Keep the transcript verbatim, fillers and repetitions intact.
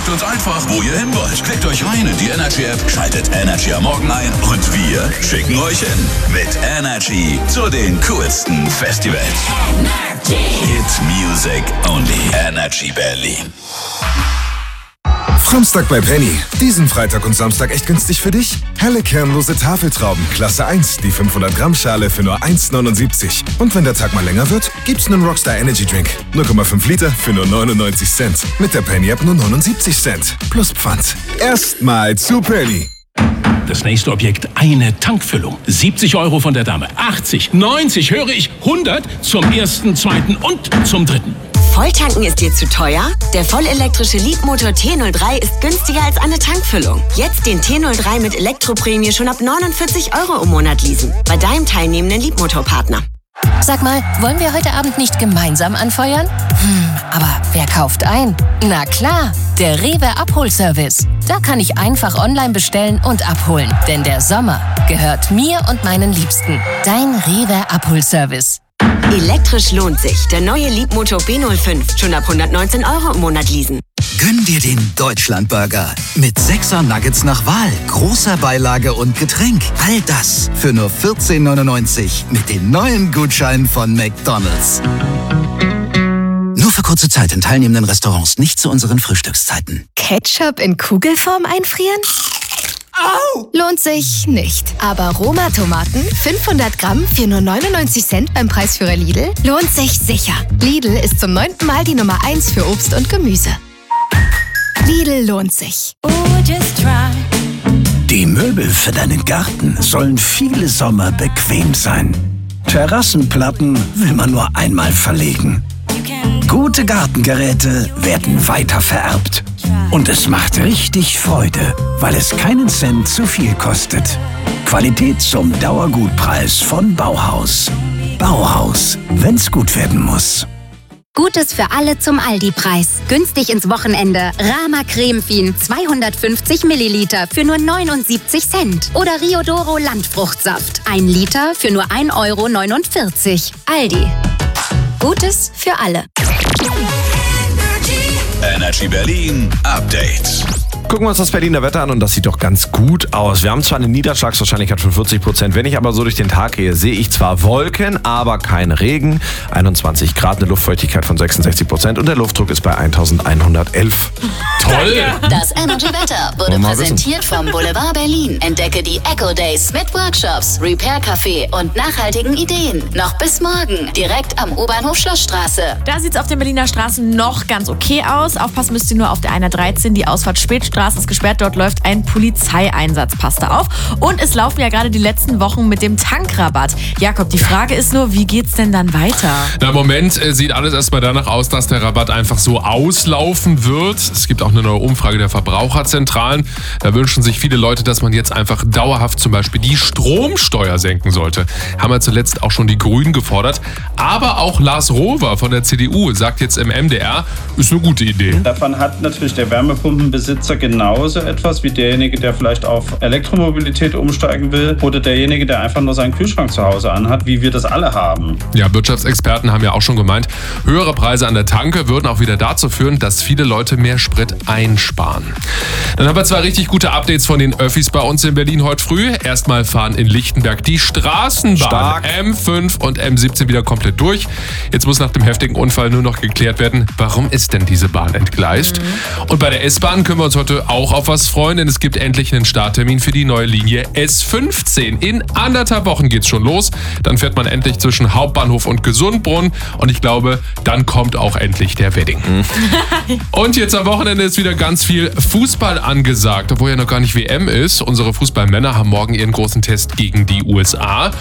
Sagt uns einfach, wo ihr hin wollt. Klickt euch rein in die Energy App, schaltet Energy am Morgen ein und wir schicken euch hin. Mit Energy zu den coolsten Festivals. Energy. Hit Music Only. Energy Berlin. Samstag bei Penny. Diesen Freitag und Samstag echt günstig für dich? Helle kernlose Tafeltrauben, Klasse eins, die fünfhundert Gramm Schale für nur eins neunundsiebzig. Und wenn der Tag mal länger wird, gibt's einen Rockstar Energy Drink. null Komma fünf Liter für nur neunundneunzig Cent. Mit der Penny App nur neunundsiebzig Cent. Plus Pfand. Erstmal zu Penny. Das nächste Objekt, eine Tankfüllung. siebzig Euro von der Dame. achtzig, neunzig, höre ich, hundert zum ersten, zweiten und zum dritten. Volltanken ist dir zu teuer? Der vollelektrische Leapmotor T null drei ist günstiger als eine Tankfüllung. Jetzt den T null drei mit Elektroprämie schon ab neunundvierzig Euro im Monat leasen. Bei deinem teilnehmenden Leapmotor-Partner. Sag mal, wollen wir heute Abend nicht gemeinsam anfeuern? Hm, aber wer kauft ein? Na klar, der Rewe Abholservice. Da kann ich einfach online bestellen und abholen. Denn der Sommer gehört mir und meinen Liebsten. Dein Rewe Abholservice. Elektrisch lohnt sich. Der neue Leapmotor B null fünf. Schon ab hundertneunzehn Euro im Monat leasen. Gönn dir den Deutschlandburger. Mit sechser Nuggets nach Wahl, großer Beilage und Getränk. All das für nur vierzehn neunundneunzig mit den neuen Gutscheinen von McDonald's. Nur für kurze Zeit in teilnehmenden Restaurants, nicht zu unseren Frühstückszeiten. Ketchup in Kugelform einfrieren? Au! Lohnt sich nicht. Aber Roma-Tomaten, fünfhundert Gramm für nur neunundneunzig Cent beim Preisführer Lidl, lohnt sich sicher. Lidl ist zum neunten Mal die Nummer eins für Obst und Gemüse. Lidl lohnt sich. Oh, just try. Die Möbel für deinen Garten sollen viele Sommer bequem sein. Terrassenplatten will man nur einmal verlegen. Gute Gartengeräte werden weiter vererbt. Und es macht richtig Freude, weil es keinen Cent zu viel kostet. Qualität zum Dauergutpreis von Bauhaus. Bauhaus, wenn's gut werden muss. Gutes für alle zum Aldi-Preis. Günstig ins Wochenende. Rama Cremefin zweihundertfünfzig Milliliter für nur neunundsiebzig Cent. Oder Riodoro Landfruchtsaft. Ein Liter für nur ein Euro neunundvierzig. Aldi. Gutes für alle. Energy Berlin Update. Gucken wir uns das Berliner Wetter an und das sieht doch ganz gut aus. Wir haben zwar eine Niederschlagswahrscheinlichkeit von vierzig Prozent. Wenn ich aber so durch den Tag gehe, sehe ich zwar Wolken, aber kein Regen. einundzwanzig Grad, eine Luftfeuchtigkeit von sechsundsechzig Prozent und der Luftdruck ist bei elfhundertelf. Toll! Das Energy Wetter wurde präsentiert vom Boulevard Berlin. Entdecke die Eco Days mit Workshops, Repair Café und nachhaltigen Ideen. Noch bis morgen, direkt am U-Bahnhof Schlossstraße. Da sieht es auf den Berliner Straßen noch ganz okay aus. Aufpassen müsst ihr nur auf der hundertdreizehn, die Ausfahrt Spätstraße ist gesperrt, dort läuft ein Polizeieinsatz. Passt da auf. Und es laufen ja gerade die letzten Wochen mit dem Tankrabatt. Jakob, die Frage ist nur, wie geht's denn dann weiter? Na, im Moment äh, sieht alles erstmal danach aus, dass der Rabatt einfach so auslaufen wird. Es gibt auch eine neue Umfrage der Verbraucherzentralen. Da wünschen sich viele Leute, dass man jetzt einfach dauerhaft zum Beispiel die Stromsteuer senken sollte. Haben wir zuletzt auch schon die Grünen gefordert. Aber auch Lars Rover von der C D U sagt jetzt im M D R, ist eine gute Idee. Davon hat natürlich der Wärmepumpenbesitzer genauso etwas wie derjenige, der vielleicht auf Elektromobilität umsteigen will oder derjenige, der einfach nur seinen Kühlschrank zu Hause anhat, wie wir das alle haben. Ja, Wirtschaftsexperten haben ja auch schon gemeint, höhere Preise an der Tanke würden auch wieder dazu führen, dass viele Leute mehr Sprit einsparen. Dann haben wir zwei richtig gute Updates von den Öffis bei uns in Berlin heute früh. Erstmal fahren in Lichtenberg die Straßenbahn Stark. M fünf und M siebzehn wieder komplett durch. Jetzt muss nach dem heftigen Unfall nur noch geklärt werden, warum ist denn diese Bahn entgleist? Mhm. Und bei der S-Bahn können wir uns heute auch auf was freuen, denn es gibt endlich einen Starttermin für die neue Linie S fünfzehn. In anderthalb Wochen geht's schon los. Dann fährt man endlich zwischen Hauptbahnhof und Gesundbrunnen und ich glaube, dann kommt auch endlich der Wedding. Mhm. Und jetzt am Wochenende ist wieder ganz viel Fußball angesagt, obwohl ja noch gar nicht W M ist. Unsere Fußballmänner haben morgen ihren großen Test gegen die U S A.